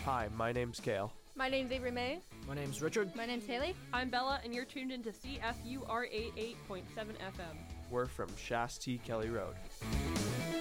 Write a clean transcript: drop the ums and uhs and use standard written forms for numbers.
Hi, my name's Kale. My name's Avery May. My name's Richard. My name's Haley. I'm Bella, and you're tuned into CFUR 88.7 FM. We're from Shastee Kelly Road.